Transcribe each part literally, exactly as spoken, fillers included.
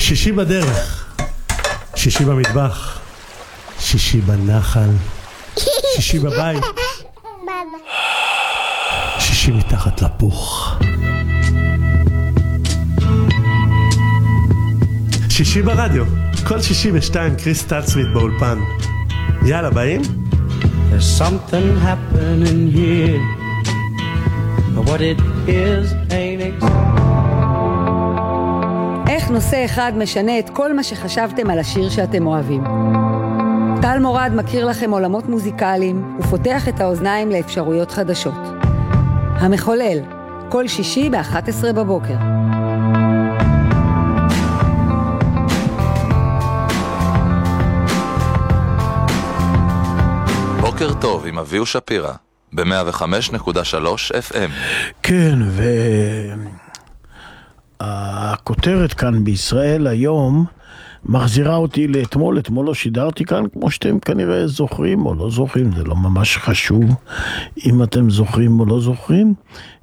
שישי בדרך, שישי במטבח, שישי בנחל, שישי בבית, שישי מתחת לפוך, שישי ברדיו, כל שישי בשתיים קריס טלצוויט באולפן. יאללה, באים? There's something happening here, but what it is ain't exact. איך נושא אחד משנה את כל מה שחשבתם על השיר שאתם אוהבים. טל מורד מכיר לכם עולמות מוזיקליים ופותח את האוזניים לאפשרויות חדשות. המחולל, כל שישי ב-אחת עשרה בבוקר. בוקר טוב עם אביהו שפירא ב-מאה וחמש נקודה שלוש אף אם. כן, והכותרת כאן בישראל היום מחזירה אותי לאתמול. אתמול לא שידרתי כאן, כמו שאתם כנראה זוכרים או לא זוכרים, זה לא ממש חשוב אם אתם זוכרים או לא זוכרים.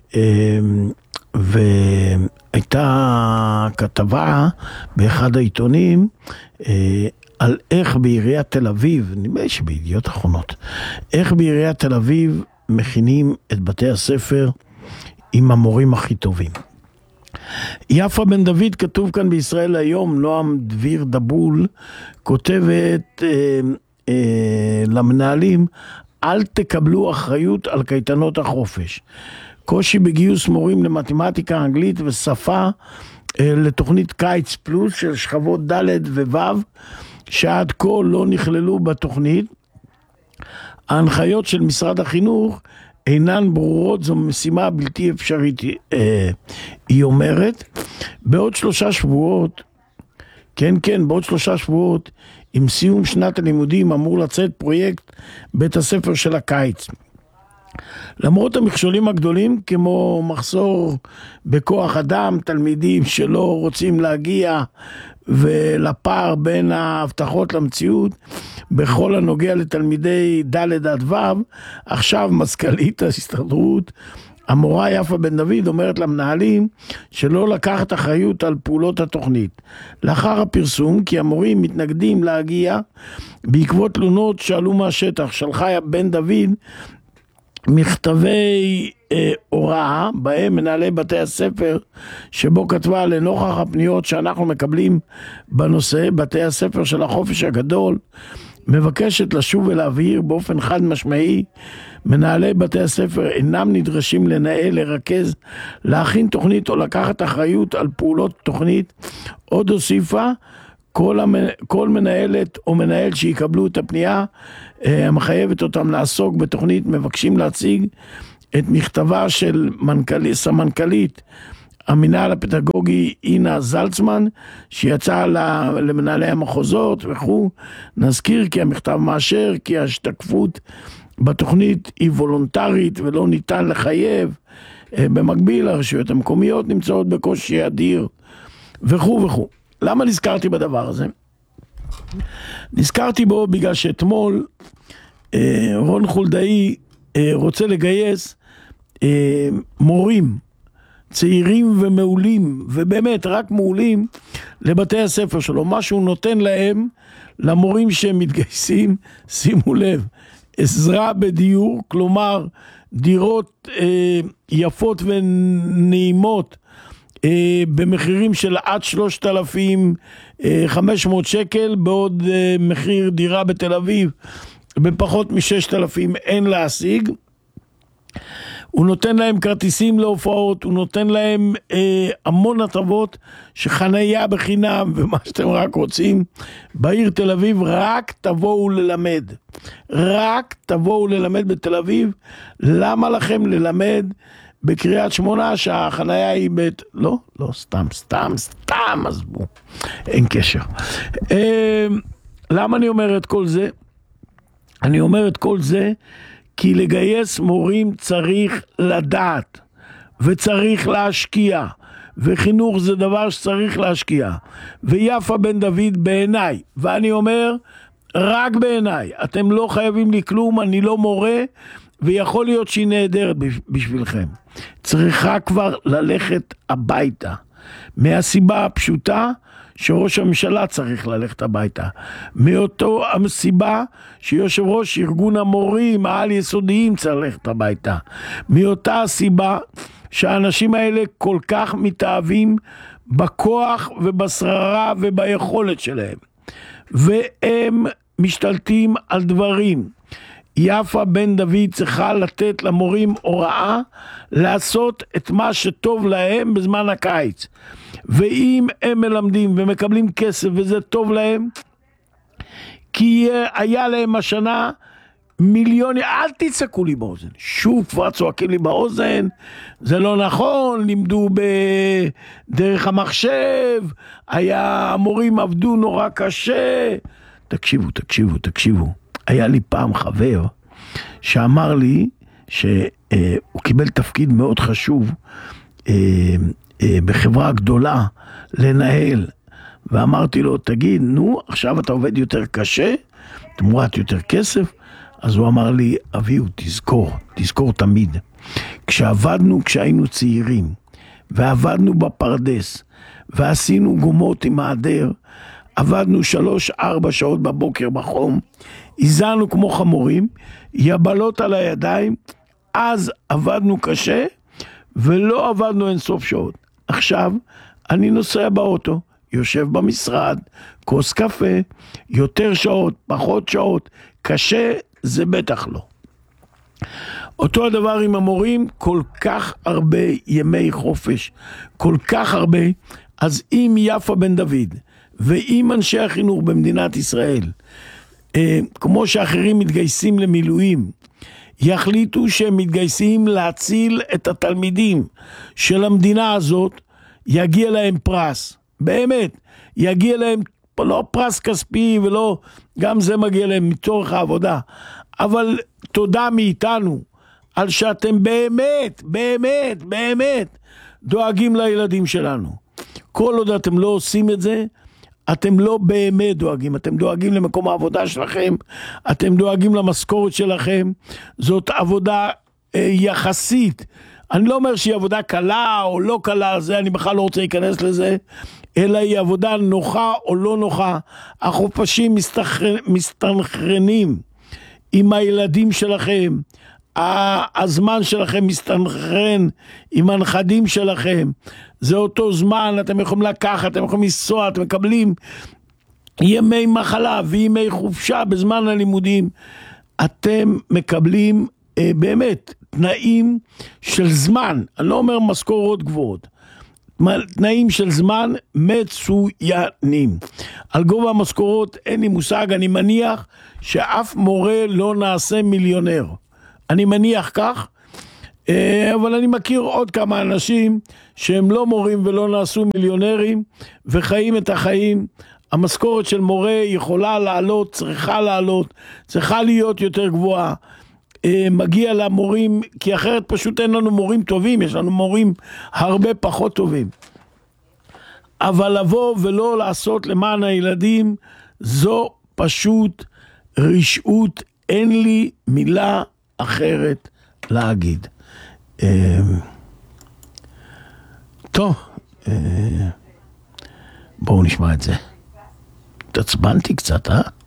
והייתה כתבה באחד העיתונים על איך בעיריית תל אביב, נדמה לי שבידיעות אחרונות, איך בעיריית תל אביב מכינים את בתי הספר עם המורים הכי טובים. יפה בן דוד, כתוב כאן בישראל היום, נועם דביר דבול, כותבת אה, אה, למנהלים, אל תקבלו אחריות על קייטנות החופש. קושי בגיוס מורים למתמטיקה, אנגלית ושפה, אה, לתוכנית קיץ פלוס של שכבות ד' וו', שעד כה לא נכללו בתוכנית. ההנחיות של משרד החינוך אינן ברורות, זו משימה בלתי אפשרית, אה, היא אומרת. בעוד שלושה שבועות, כן כן, בעוד שלושה שבועות, עם סיום שנת הלימודים אמור לצאת פרויקט בית הספר של הקיץ. למרות המכשולים הגדולים, כמו מחסור בכוח אדם, תלמידים שלא רוצים להגיע, ולפער בין ההבטחות למציאות, בכל הנוגע לתלמידי ד' עד ו', עכשיו מזכ"לית ההסתדרות, המורה יפה בן דוד, אומרת למנהלים שלא לקחת אחריות על פעולות התוכנית. לאחר הפרסום כי המורים מתנגדים להגיע, בעקבות תלונות שעלו מהשטח, שלחה בן דוד מכתבי אה, הוראה, בהם מנהלי בתי הספר, שבו כתבה לנוכח הפניות שאנחנו מקבלים בנושא, בתי הספר של החופש הגדול, מבקשת לשוב ולהבהיר באופן חד משמעי, מנהלי בתי הספר אינם נדרשים לנהל, לרכז, להכין תוכנית או לקחת אחריות על פעולות תוכנית. עוד הוסיפה, כל, המנ... כל מנהלת או מנהל שיקבלו את הפנייה, המחייבת אותם לעסוק בתוכנית, מבקשים להציג את מכתבה של מנכ"לית, סמנכ"לית המנהל הפדגוגי אינה זלצמן, שיצאה למנהלי המחוזות וכו'. נזכיר כי המכתב מאשר, כי ההשתקפות בתוכנית היא וולונטרית ולא ניתן לחייב. במקביל, הרשויות המקומיות נמצאות בקושי אדיר וכו' וכו'. למה נזכרתי בדבר הזה? נזכרתי בו בגלל שאתמול אה, רון חולדאי אה, רוצה לגייס אה, מורים צעירים ומעולים, ובאמת רק מעולים, לבתי הספר שלו. מה שהוא נותן להם, למורים שהם מתגייסים, שימו לב, עזרה בדיור, כלומר דירות אה, יפות ונעימות, במחירים של עד שלושת אלפים וחמש מאות שקל, בעוד מחיר דירה בתל אביב בפחות מ-ששת אלפים אין להשיג. הוא נותן להם כרטיסים להופעות, הוא נותן להם אה, המון הטבות, שחנייה בחינם ומה שאתם רק רוצים בעיר תל אביב. רק תבואו ללמד, רק תבואו ללמד בתל אביב. למה לכם ללמד בקריית שמונה שהחנייה היא בית... לא, לא, סתם, סתם, סתם, עזבו, אין קשר. אה, למה אני אומר את כל זה? אני אומר את כל זה כי לגייס מורים צריך לדעת, וצריך להשקיע, וחינוך זה דבר שצריך להשקיע. ויפה בן דוד בעיניי, ואני אומר רק בעיניי, אתם לא חייבים לי כלום, אני לא מורה, ויכול להיות שהיא נהדרת בשבילכם. צריכה כבר ללכת הביתה. מהסיבה הפשוטה שראש הממשלה צריך ללכת הביתה. מאותו הסיבה שיושב ראש ארגון המורים העל יסודיים צריך ללכת הביתה. מאותה הסיבה שהאנשים האלה כל כך מתאהבים בכוח ובשררה וביכולת שלהם. והם משתלטים על דברים. יפה בן דוד צריכה לתת למורים הוראה לעשות את מה שטוב להם בזמן הקיץ. ואם הם מלמדים ומקבלים כסף וזה טוב להם, כי היה להם השנה מיליונים, אל תצעקו לי באוזן, שוב כבר צועקים לי באוזן, זה לא נכון, לימדו בדרך המחשב, היה, המורים עבדו נורא קשה. תקשיבו, תקשיבו, תקשיבו. היה לי פעם חבר שאמר לי שהוא קיבל תפקיד מאוד חשוב בחברה גדולה לנהל, ואמרתי לו, תגיד, נו, עכשיו אתה עובד יותר קשה, תמורת יותר כסף? אז הוא אמר לי, אביהו, תזכור, תזכור תמיד. כשעבדנו, כשהיינו צעירים, ועבדנו בפרדס, ועשינו גומות עם העדר, עבדנו שלוש, ארבע שעות בבוקר בחום, הזענו כמו חמורים, יבלות על הידיים, אז עבדנו קשה, ולא עבדנו אינסוף שעות. עכשיו, אני נוסע באוטו, יושב במשרד, כוס קפה, יותר שעות, פחות שעות, קשה, זה בטח לא. אותו הדבר עם המורים, כל כך הרבה ימי חופש, כל כך הרבה, אז אם יפה בן דוד, ואם אנשי החינוך במדינת ישראל, אה, כמו שאחרים מתגייסים למילואים, יחליטו שהם מתגייסים להציל את התלמידים של המדינה הזאת, יגיע להם פרס, באמת, יגיע להם לא פרס כספי ולא, גם זה מגיע להם מצורך העבודה, אבל תודה מאיתנו על שאתם באמת, באמת, באמת דואגים לילדים שלנו. כל עוד אתם לא עושים את זה, אתם לא באמת דואגים, אתם דואגים למקום העבודה שלכם, אתם דואגים למשכורת שלכם, זאת עבודה אה, יחסית, אני לא אומר שהיא עבודה קלה או לא קלה, זה אני בכלל לא רוצה להיכנס לזה, אלא היא עבודה נוחה או לא נוחה, החופשים מסתנכרנים עם הילדים שלכם, הזמן שלכם מסתנכרן עם הנכדים שלכם, זה אותו זמן, אתם יכולים לקחת, אתם יכולים לנסוע, אתם מקבלים ימי מחלה וימי חופשה בזמן הלימודים, אתם מקבלים אה, באמת תנאים של זמן, אני לא אומר משכורות גבוהות, תנאים של זמן מצוינים. על גובה המשכורות אין לי מושג, אני מניח שאף מורה לא נעשה מיליונר. אני מניח כך, אבל אני מכיר עוד כמה אנשים שהם לא מורים ולא נעשו מיליונרים וחיים את החיים. המשכורת של מורה יכולה לעלות, צריכה לעלות, צריכה להיות יותר גבוהה. מגיע למורים, כי אחרת פשוט אין לנו מורים טובים, יש לנו מורים הרבה פחות טובים. אבל לבוא ולא לעשות למען הילדים, זו פשוט רשעות, אין לי מילה אחרת להגיד. טוב, בואו נשמע את זה. תצבנתי קצת, אה?